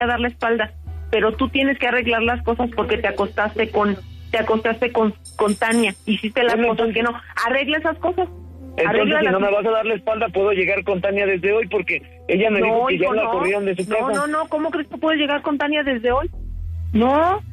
a dar la espalda, pero tú tienes que arreglar las cosas porque te acostaste con Tania, hiciste las cosas que no, arregla esas cosas. Entonces, si no me vas a dar la espalda, puedo llegar con Tania desde hoy, porque ella me dijo que ya la corrieron de su casa. No, ¿cómo crees que puedes llegar con Tania desde hoy? No,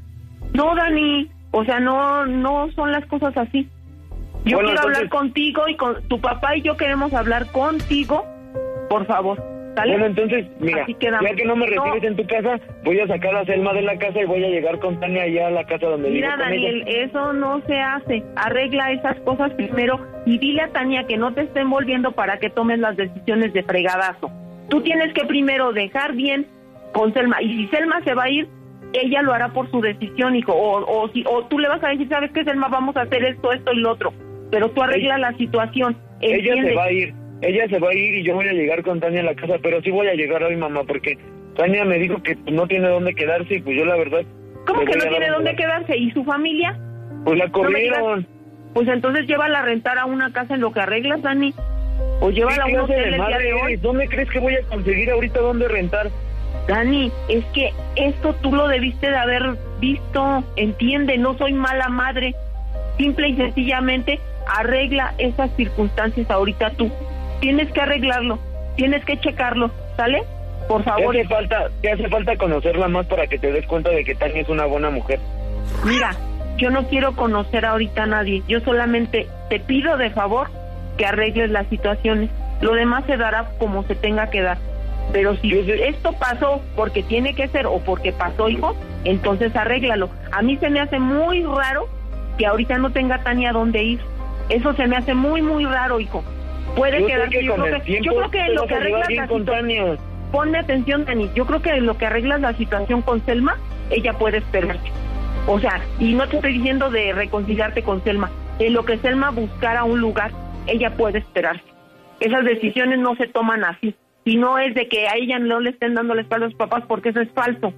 Dani, o sea, no son las cosas así. Yo quiero hablar contigo y con tu papá y yo queremos hablar contigo, por favor. ¿Sale? Bueno, entonces, mira, ya que no me recibes en tu casa, voy a sacar a Selma de la casa y voy a llegar con Tania allá a la casa donde vivo con Daniel, ella. eso no se hace. Arregla esas cosas primero y dile a Tania que no te esté envolviendo para que tomes las decisiones de fregadazo. Tú tienes que primero dejar bien con Selma, y si Selma se va a ir, ella lo hará por su decisión, hijo, o tú le vas a decir, ¿sabes qué, Selma? Vamos a hacer esto y lo otro, pero tú arregla la situación. Ella se va a ir y yo voy a llegar con Tania a la casa, pero sí voy a llegar hoy, mamá, porque Tania me dijo que no tiene dónde quedarse y pues yo la verdad... ¿Cómo que no tiene dónde quedarse? ¿Y su familia? Pues la corrieron. Pues entonces llévala a rentar a una casa en lo que arreglas, Dani, o llévala a un hotel el día de hoy. ¿Dónde crees que voy a conseguir ahorita dónde rentar? Dani, es que esto tú lo debiste de haber visto, entiende, no soy mala madre, simple y sencillamente arregla esas circunstancias ahorita tú. Tienes que arreglarlo, tienes que checarlo, ¿sale? Por favor. Te hace falta conocerla más para que te des cuenta de que Tania es una buena mujer. Mira, yo no quiero conocer ahorita a nadie, yo solamente te pido de favor que arregles las situaciones, lo demás se dará como se tenga que dar, pero si esto pasó porque tiene que ser o porque pasó, hijo, entonces arréglalo. A mí se me hace muy raro que ahorita no tenga Tania dónde ir, eso se me hace muy, muy raro, hijo. Puede quedarse, yo creo que en lo que arreglas la situación, ponme atención, Dani, yo creo que en lo que arreglas la situación con Selma, ella puede esperarte. O sea, y no te estoy diciendo de reconciliarte con Selma, en lo que Selma buscara un lugar, ella puede esperarse. Esas decisiones no se toman así, y no es de que a ella no le estén dando la espalda a los papás, porque eso es falso.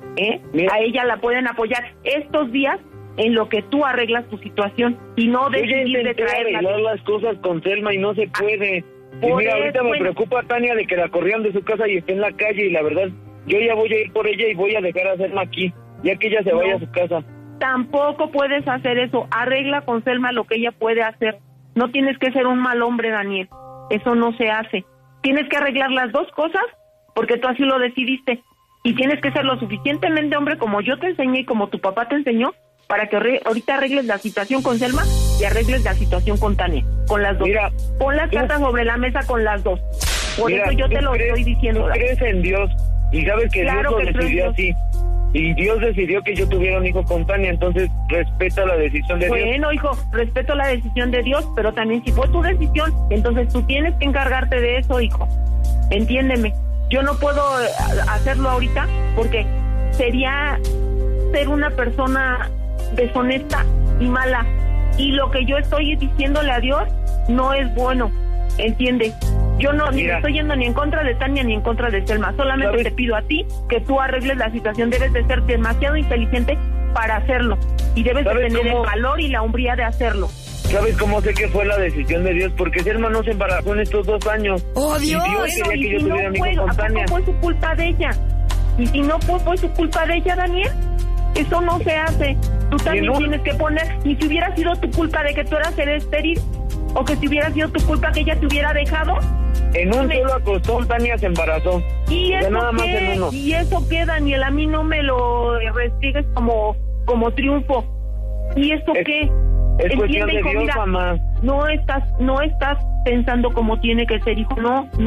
A ella la pueden apoyar estos días en lo que tú arreglas tu situación y no decidir de traerla. Arreglar las cosas con Selma y no se puede. Y mira, ahorita me preocupa Tania de que la corrieron de su casa y esté en la calle, y la verdad, yo ya voy a ir por ella y voy a dejar a Selma aquí, ya que ella se vaya a su casa. Tampoco puedes hacer eso. Arregla con Selma lo que ella puede hacer. No tienes que ser un mal hombre, Daniel. Eso no se hace. Tienes que arreglar las dos cosas porque tú así lo decidiste. Y tienes que ser lo suficientemente hombre como yo te enseñé y como tu papá te enseñó para que ahorita arregles la situación con Selma y arregles la situación con Tania. Con las dos. Mira, pon las cartas sobre la mesa con las dos. Por eso yo te lo estoy diciendo. Tú crees en Dios y sabes que Dios lo decidió así. Y Dios decidió que yo tuviera un hijo con Tania, entonces respeta la decisión de Dios. Bueno, hijo, respeto la decisión de Dios, pero también si fue tu decisión, entonces tú tienes que encargarte de eso, hijo. Entiéndeme. Yo no puedo hacerlo ahorita porque sería ser una persona deshonesta y mala. Y lo que yo estoy diciéndole a Dios no es bueno, ¿entiendes? Yo no ni estoy yendo ni en contra de Tania ni en contra de Selma. Solamente te pido a ti que tú arregles la situación. Debes de ser demasiado inteligente para hacerlo. Y debes de tener el valor y la hombría de hacerlo. ¿Sabes cómo sé que fue la decisión de Dios? Porque Selma no se embarazó en estos 2 años. ¡Oh, Dios! Y Dios quería que yo tuviera un hijo con Tania. ¿A poco fue su culpa de ella? Y si no fue su culpa de ella, Daniel, eso no se hace. Tú también tienes que poner... Y si hubiera sido tu culpa de que tú eras estéril, o que si hubiera sido tu culpa que ella te hubiera dejado... En un solo acostón Tania se embarazó. ¿Y eso nada más en uno. ¿Y eso qué, Daniel? A mí no me lo restrigues como triunfo. ¿Y eso qué? Es cuestión de Dios, mira, mamá. No estás pensando como tiene que ser, hijo.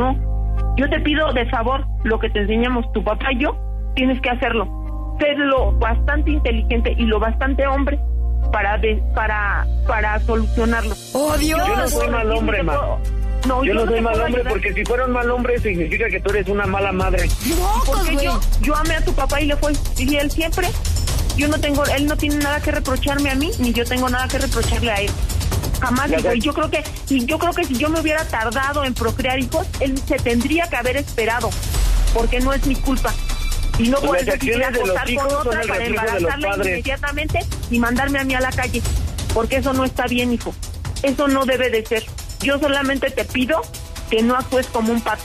No. Yo te pido de favor lo que te enseñamos tu papá y yo, tienes que hacerlo. Ser lo bastante inteligente y lo bastante hombre para solucionarlo. ¡Oh, Dios! Yo no soy mal hombre, ma. No, yo no soy mal hombre porque si fuera un mal hombre significa que tú eres una mala madre. No, porque yo amé a tu papá y le fue fiel siempre. Él no tiene nada que reprocharme a mí, ni yo tengo nada que reprocharle a él. Jamás, hijo. Y yo creo que si yo me hubiera tardado en procrear hijos, él se tendría que haber esperado, porque no es mi culpa. Y no puedes decidir acostar con otra para embarazarla inmediatamente y mandarme a mí a la calle, porque eso no está bien, hijo. Eso no debe de ser. Yo solamente te pido que no actúes como un patán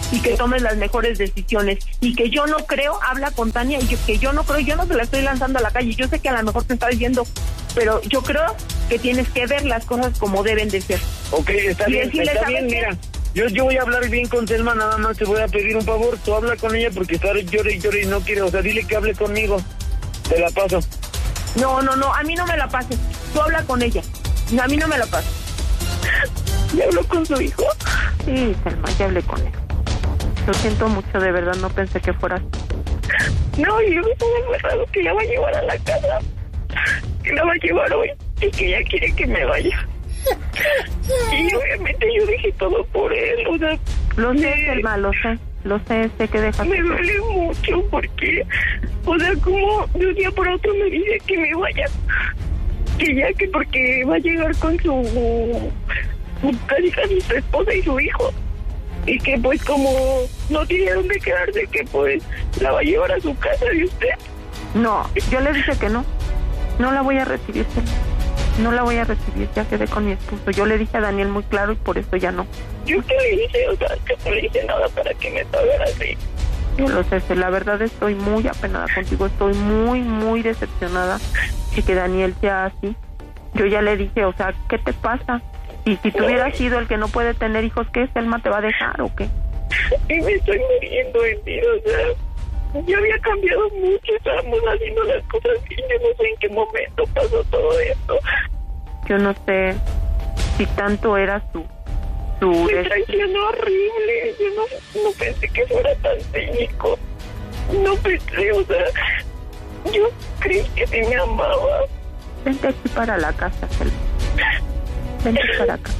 y que tomes las mejores decisiones. Y que yo no creo, habla con Tania, y que yo no creo, yo no te la estoy lanzando a la calle. Yo sé que a lo mejor te está diciendo, pero yo creo que tienes que ver las cosas como deben de ser. Ok, está bien, mira. Yo voy a hablar bien con Selma, nada más te voy a pedir un favor, tú habla con ella porque está llore y no quiere, o sea, dile que hable conmigo, te la paso. No, a mí no me la pases, tú habla con ella, a mí no me la pases. ¿Ya habló con su hijo? Sí, Selma, ya hablé con él. Lo siento mucho, de verdad, no pensé que fuera así. No, y luego está muy raro que la va a llevar a la casa, que la va a llevar hoy y que ella quiere que me vaya. Y obviamente yo dije todo por él, o sea... Lo sé, Selma, lo sé que dejas... Me duele mucho porque, o sea, como de un día por otro me dice que me vaya, que ya que porque va a llegar con su casi su esposa y su hijo, y que pues como no tiene dónde quedarse, que pues la va a llevar a su casa de usted. No, yo le dije que no la voy a recibir, Selma. No la voy a recibir, ya quedé con mi esposo. Yo le dije a Daniel muy claro y por eso ya no. ¿Yo qué le hice? O sea, que no le hice nada para que me pagara así. Yo lo sé, la verdad estoy muy apenada contigo, estoy muy decepcionada de que Daniel sea así. Yo ya le dije, o sea, ¿qué te pasa? Y si tú hubieras sido el que no puede tener hijos, ¿qué? ¿Selma te va a dejar o qué? Y me estoy muriendo en ti, o sea, yo había cambiado mucho, estábamos haciendo las cosas bien, yo no sé en qué momento pasó todo esto. Yo no sé si tanto era su me traicionó horrible, yo no pensé que fuera tan cínico, no pensé, o sea, yo creí que sí me amaba. Vente aquí para la casa, Selma. Vente para acá.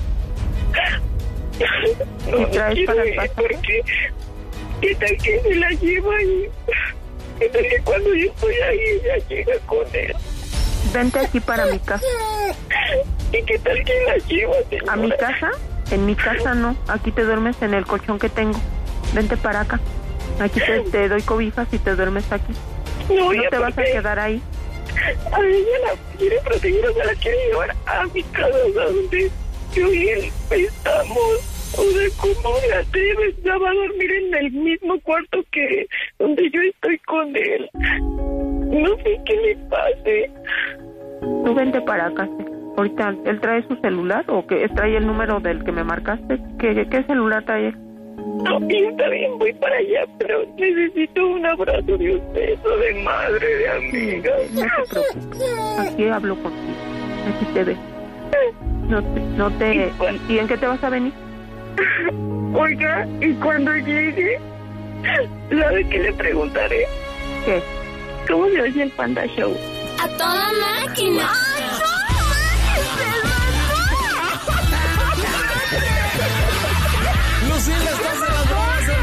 No, ¿y traes para el pasaje? Porque ¿qué tal que se la lleva y qué tal que cuando yo estoy ahí ella llega con él? Vente aquí para mi casa. ¿Y qué tal que la lleva, señora? ¿A mi casa? En mi casa no. Aquí te duermes en el colchón que tengo. Vente para acá. Aquí te doy cobijas y te duermes aquí. No te vas a quedar ahí. A ella la quiere proteger, o sea, la quiere llevar a mi casa, donde yo y él estamos. O sea, ¿cómo me atreves? Ya va a dormir en el mismo cuarto que donde yo estoy con él. No sé qué le pase. Tú vente para acá. Ahorita, ¿él trae su celular o que trae el número del que me marcaste? ¿Qué celular trae él? No, está bien, voy para allá, pero necesito un abrazo de usted, o de madre, de amiga. No te preocupes, aquí hablo contigo, aquí te ve. No te... ¿Y en qué te vas a venir? Oiga, y cuando llegue, ¿sabe qué le preguntaré? ¿Qué? ¿Cómo se oye el Panda Show? ¡A toda máquina!